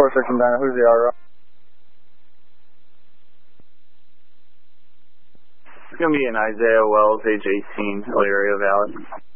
469, who's the RO? It's going to be an Isaiah Wells, age 18, Elyria Valley.